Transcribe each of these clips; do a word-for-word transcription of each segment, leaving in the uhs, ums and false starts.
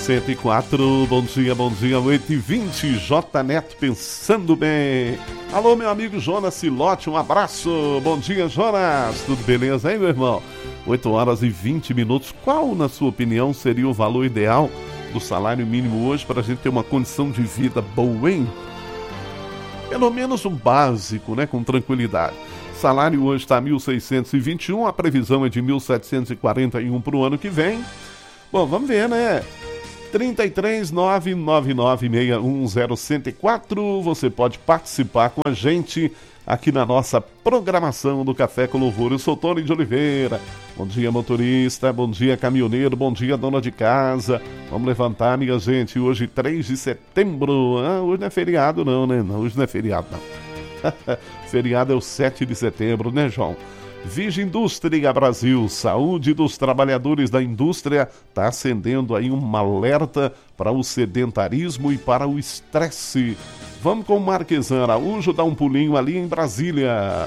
cento e quatro, bom dia, bom dia, oito e vinte, J Neto pensando bem. Alô, meu amigo Jonas Silote, um abraço. Bom dia, Jonas. Tudo beleza, hein, meu irmão? oito horas e vinte minutos. Qual, na sua opinião, seria o valor ideal do salário mínimo hoje para a gente ter uma condição de vida boa, hein? Pelo menos um básico, né? Com tranquilidade. Salário hoje está mil seiscentos e vinte e um, a previsão é de mil setecentos e quarenta e um para o ano que vem. Bom, vamos ver, né? trinta e três, nove nove nove, seis um zero um quatro. Você pode participar com a gente aqui na nossa programação do Café com Louvor. Eu sou Tony de Oliveira. Bom dia, motorista. Bom dia, caminhoneiro. Bom dia, dona de casa. Vamos levantar, minha gente. Hoje, três de setembro. Ah, hoje não é feriado, não, né? Não, hoje não é feriado, não. Feriado é o sete de setembro, né, João? Vigindústria Brasil, saúde dos trabalhadores da indústria, está acendendo aí um alerta para o sedentarismo e para o estresse. Vamos com o Marquesan Araújo dar um pulinho ali em Brasília.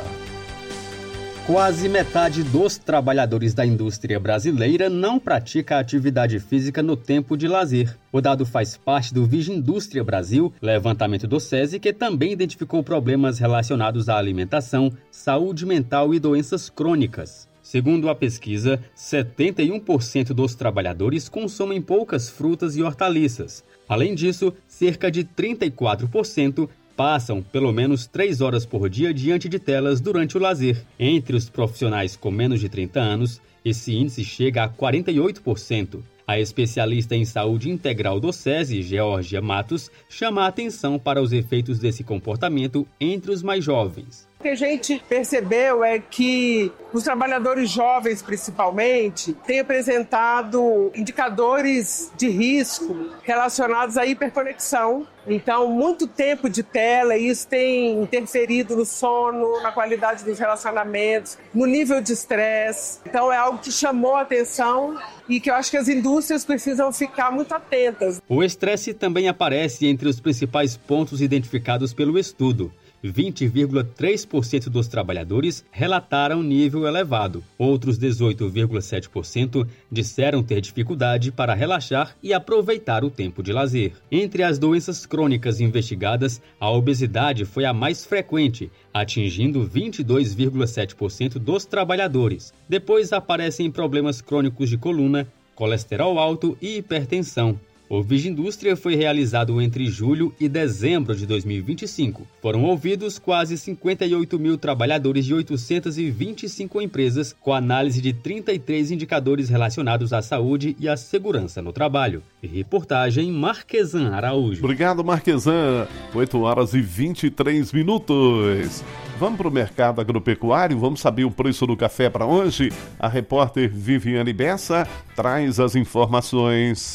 Quase metade dos trabalhadores da indústria brasileira não pratica atividade física no tempo de lazer. O dado faz parte do Vigindústria Brasil, levantamento do SESI, que também identificou problemas relacionados à alimentação, saúde mental e doenças crônicas. Segundo a pesquisa, setenta e um por cento dos trabalhadores consomem poucas frutas e hortaliças. Além disso, cerca de trinta e quatro por cento passam pelo menos três horas por dia diante de telas durante o lazer. Entre os profissionais com menos de trinta anos, esse índice chega a quarenta e oito por cento. A especialista em saúde integral do SESI, Georgia Matos, chama a atenção para os efeitos desse comportamento entre os mais jovens. O que a gente percebeu é que os trabalhadores jovens, principalmente, têm apresentado indicadores de risco relacionados à hiperconexão. Então, muito tempo de tela, e isso tem interferido no sono, na qualidade dos relacionamentos, no nível de estresse. Então, é algo que chamou a atenção e que eu acho que as indústrias precisam ficar muito atentas. O estresse também aparece entre os principais pontos identificados pelo estudo. vinte vírgula três por cento dos trabalhadores relataram nível elevado. Outros dezoito vírgula sete por cento disseram ter dificuldade para relaxar e aproveitar o tempo de lazer. Entre as doenças crônicas investigadas, a obesidade foi a mais frequente, atingindo vinte e dois vírgula sete por cento dos trabalhadores. Depois aparecem problemas crônicos de coluna, colesterol alto e hipertensão. O Vigindústria foi realizado entre julho e dezembro de dois mil e vinte e cinco. Foram ouvidos quase cinquenta e oito mil trabalhadores de oitocentas e vinte e cinco empresas, com análise de trinta e três indicadores relacionados à saúde e à segurança no trabalho. Reportagem Marquesan Araújo. Obrigado, Marquesan. oito horas e vinte e três minutos. Vamos para o mercado agropecuário, vamos saber o preço do café para hoje? A repórter Viviane Bessa traz as informações.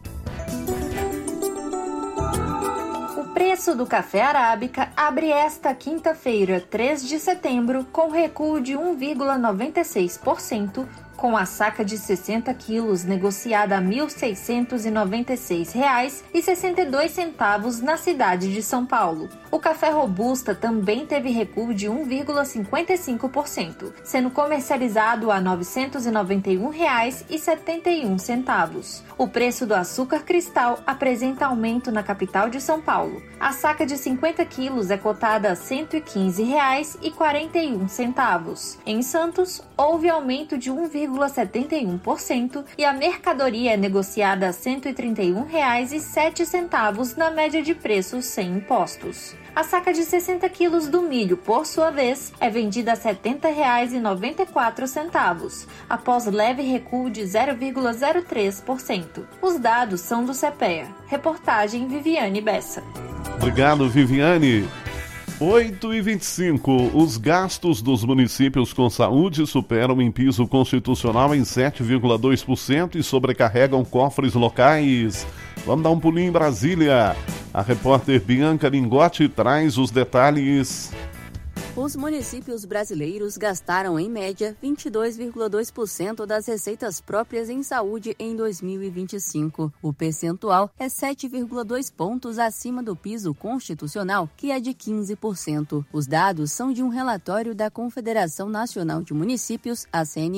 O preço do café arábica abre esta quinta-feira, três de setembro, com recuo de um vírgula noventa e seis por cento, com a saca de sessenta quilos negociada a mil seiscentos e noventa e seis reais e sessenta e dois centavos na cidade de São Paulo. O café robusta também teve recuo de um vírgula cinquenta e cinco por cento, sendo comercializado a novecentos e noventa e um reais e setenta e um centavos. O preço do açúcar cristal apresenta aumento na capital de São Paulo. A saca de cinquenta quilos é cotada a cento e quinze reais e quarenta e um centavos. Em Santos, houve aumento de um vírgula setenta e um por cento e a mercadoria é negociada a cento e trinta e um reais e sete centavos na média de preços sem impostos. A saca de sessenta quilos do milho, por sua vez, é vendida a setenta reais e noventa e quatro centavos, após leve recuo de zero vírgula zero três por cento. Os dados são do CEPEA. Reportagem Viviane Bessa. Obrigado, Viviane. oito e vinte e cinco. Os gastos dos municípios com saúde superam em piso constitucional em sete vírgula dois por cento e sobrecarregam cofres locais. Vamos dar um pulinho em Brasília. A repórter Bianca Lingotti traz os detalhes. Os municípios brasileiros gastaram, em média, vinte e dois vírgula dois por cento das receitas próprias em saúde em dois mil e vinte e cinco. O percentual é sete vírgula dois pontos acima do piso constitucional, que é de quinze por cento. Os dados são de um relatório da Confederação Nacional de Municípios, a C N M,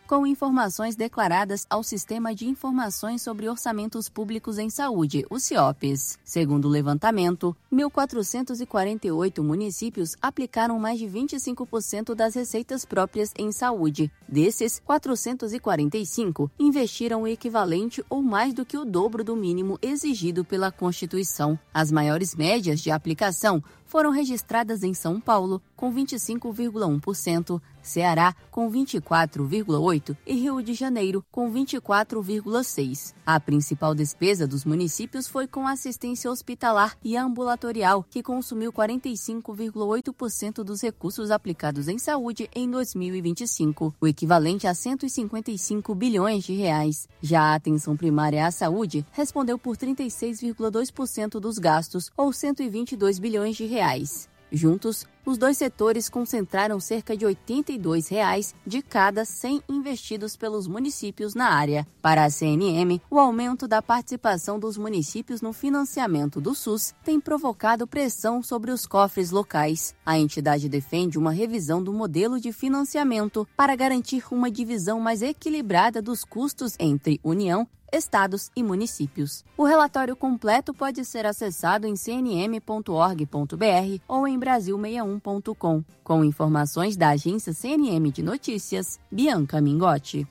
com informações declaradas ao Sistema de Informações sobre Orçamentos Públicos em Saúde, o CIOPS. Segundo o levantamento, mil quatrocentos e quarenta e oito municípios aplicaram mais de vinte e cinco por cento das receitas próprias em saúde. Desses, quatrocentos e quarenta e cinco investiram o equivalente ou mais do que o dobro do mínimo exigido pela Constituição. As maiores médias de aplicação foram registradas em São Paulo, com vinte e cinco vírgula um por cento, Ceará, com vinte e quatro vírgula oito por cento e Rio de Janeiro, com vinte e quatro vírgula seis por cento. A principal despesa dos municípios foi com assistência hospitalar e ambulatorial, que consumiu quarenta e cinco vírgula oito por cento dos recursos aplicados em saúde em dois mil e vinte e cinco, o equivalente a cento e cinquenta e cinco bilhões de reais. Já a atenção primária à saúde respondeu por trinta e seis vírgula dois por cento dos gastos, ou cento e vinte e dois bilhões de reais. Juntos, os dois setores concentraram cerca de oitenta e dois reais de cada cem investidos pelos municípios na área. Para a C N M, o aumento da participação dos municípios no financiamento do SUS tem provocado pressão sobre os cofres locais. A entidade defende uma revisão do modelo de financiamento para garantir uma divisão mais equilibrada dos custos entre União, estados e municípios. O relatório completo pode ser acessado em c n m ponto org ponto b r ou em brasil sessenta e um ponto com. Com informações da agência C N M de Notícias, Bianca Mingotti.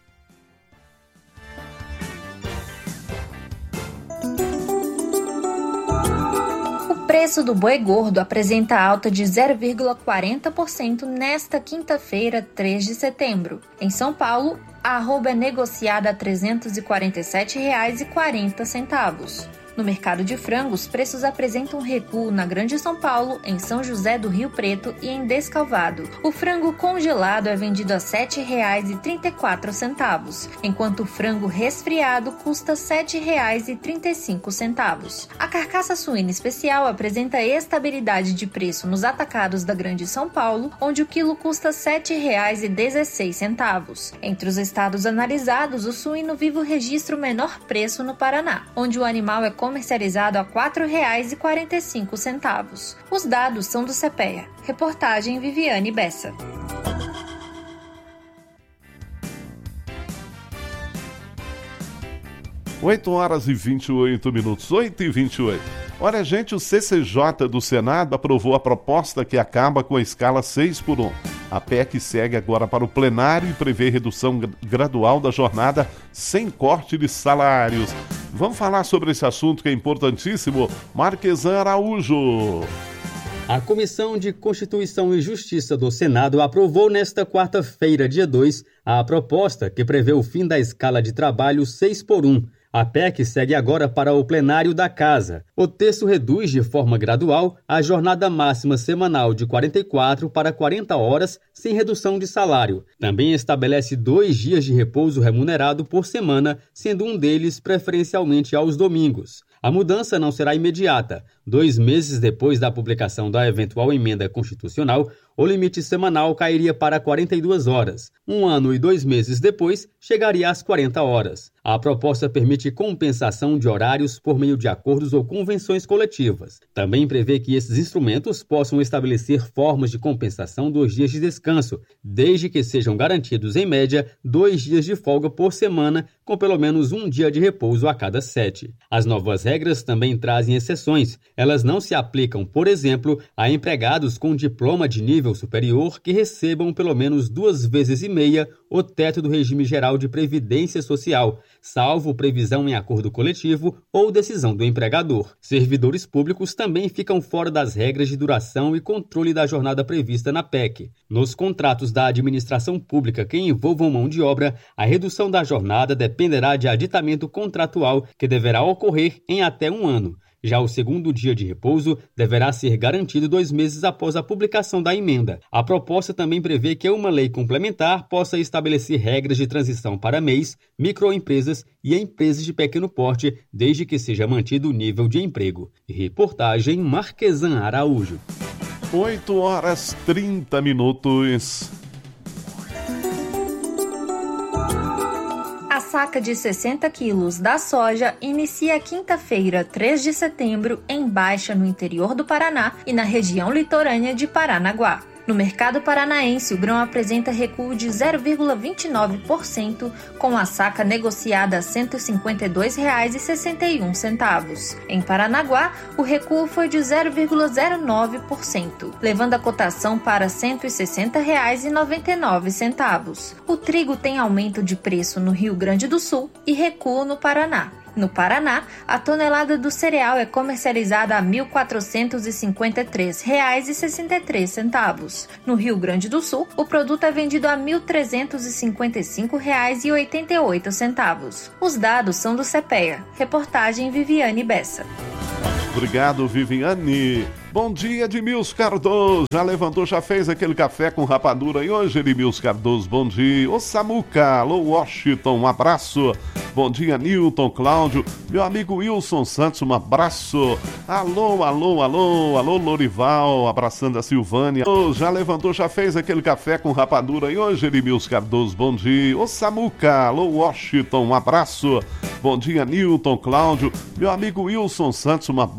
O preço do boi gordo apresenta alta de zero vírgula quarenta por cento nesta quinta-feira, três de setembro. Em São Paulo, a arroba é negociada a trezentos e quarenta e sete reais e quarenta centavos. No mercado de frango, os preços apresentam recuo na Grande São Paulo, em São José do Rio Preto e em Descalvado. O frango congelado é vendido a sete reais e trinta e quatro centavos, enquanto o frango resfriado custa sete reais e trinta e cinco centavos. A carcaça suína especial apresenta estabilidade de preço nos atacados da Grande São Paulo, onde o quilo custa sete reais e dezesseis centavos. Entre os estados analisados, o suíno vivo registra o menor preço no Paraná, onde o animal é comercializado a quatro reais e quarenta e cinco centavos. Os dados são do CEPEA. Reportagem Viviane Bessa. oito horas e vinte e oito minutos, oito e vinte e oito. Olha, gente, o C C J do Senado aprovou a proposta que acaba com a escala seis por um. A P E C segue agora para o plenário e prevê redução gradual da jornada sem corte de salários. Vamos falar sobre esse assunto que é importantíssimo. Marquesan Araújo. A Comissão de Constituição e Justiça do Senado aprovou nesta quarta-feira, dia dois, a proposta que prevê o fim da escala de trabalho seis por um. A P E C segue agora para o plenário da Casa. O texto reduz de forma gradual a jornada máxima semanal de quarenta e quatro para quarenta horas, sem redução de salário. Também estabelece dois dias de repouso remunerado por semana, sendo um deles preferencialmente aos domingos. A mudança não será imediata. Dois meses depois da publicação da eventual emenda constitucional, o limite semanal cairia para quarenta e duas horas. Um ano e dois meses depois, chegaria às quarenta horas. A proposta permite compensação de horários por meio de acordos ou convenções coletivas. Também prevê que esses instrumentos possam estabelecer formas de compensação dos dias de descanso, desde que sejam garantidos, em média, dois dias de folga por semana, com pelo menos um dia de repouso a cada sete. As novas regras também trazem exceções. Elas não se aplicam, por exemplo, a empregados com diploma de nível superior que recebam pelo menos duas vezes e meia o teto do regime geral de previdência social, salvo previsão em acordo coletivo ou decisão do empregador. Servidores públicos também ficam fora das regras de duração e controle da jornada prevista na P E C. Nos contratos da administração pública que envolvam mão de obra, a redução da jornada dependerá de aditamento contratual que deverá ocorrer em até um ano. Já o segundo dia de repouso deverá ser garantido dois meses após a publicação da emenda. A proposta também prevê que uma lei complementar possa estabelecer regras de transição para M E Is, microempresas e empresas de pequeno porte, desde que seja mantido o nível de emprego. Reportagem Marquesan Araújo. oito horas e trinta minutos. A saca de sessenta quilos da soja inicia quinta-feira, três de setembro, em baixa no interior do Paraná e na região litorânea de Paranaguá. No mercado paranaense, o grão apresenta recuo de zero vírgula vinte e nove por cento, com a saca negociada a cento e cinquenta e dois reais e sessenta e um centavos. Em Paranaguá, o recuo foi de zero vírgula zero nove por cento, levando a cotação para cento e sessenta reais e noventa e nove centavos. O trigo tem aumento de preço no Rio Grande do Sul e recuo no Paraná. No Paraná, a tonelada do cereal é comercializada a mil quatrocentos e cinquenta e três reais e sessenta e três centavos. No Rio Grande do Sul, o produto é vendido a mil trezentos e cinquenta e cinco reais e oitenta e oito centavos. Os dados são do CEPEA. Reportagem Viviane Bessa. Obrigado, Viviane. Bom dia, Edmilson Cardoso. Já levantou, já fez aquele café com rapadura. E hoje, Edmilson Cardoso, bom dia. Ô, Samuca, alô, Washington, um abraço. Bom dia, Newton, Cláudio. Meu amigo Wilson Santos, um abraço. Alô, alô, alô, alô, Lorival, abraçando a Silvânia. Ô, já levantou, já fez aquele café com rapadura. E hoje, Edmilson Cardoso, bom dia. Ô, Samuca, alô, Washington, um abraço. Bom dia, Newton, Cláudio. Meu amigo Wilson Santos, uma